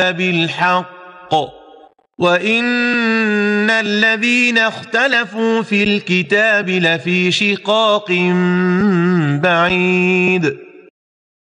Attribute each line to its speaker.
Speaker 1: بالحق وإن الذين اختلفوا في الكتاب لفي شقاق بعيد